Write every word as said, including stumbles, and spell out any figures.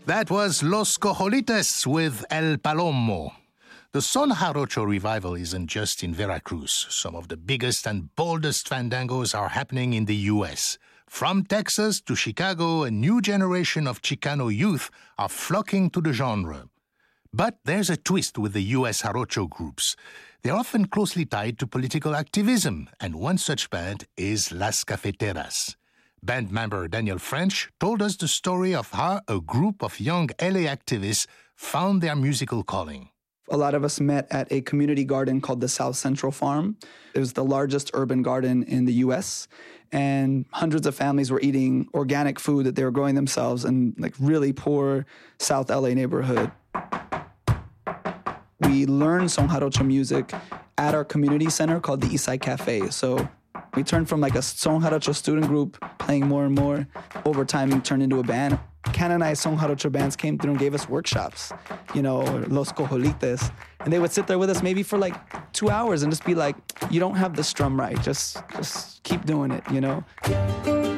That was Los Cojolites with El Palomo. The Son Jarocho revival isn't just in Veracruz. Some of the biggest and boldest fandangos are happening in the U S. From Texas to Chicago, a new generation of Chicano youth are flocking to the genre. But there's a twist with the U S Jarocho groups. They're often closely tied to political activism, and one such band is Las Cafeteras. Band member Daniel French told us the story of how a group of young L A activists found their musical calling. A lot of us met at a community garden called the South Central Farm. It was the largest urban garden in the U S, and hundreds of families were eating organic food that they were growing themselves in like really poor South L A neighborhood. We learned Son Jarocho music at our community center called the Eastside Cafe. So we turned from like a Son Jarocho student group playing more and more. Over time, we turned into a band. Canonized Son Jarocho bands came through and gave us workshops, you know, Los Cojolites. And they would sit there with us maybe for like two hours and just be like, you don't have the strum right. Just, just keep doing it, you know?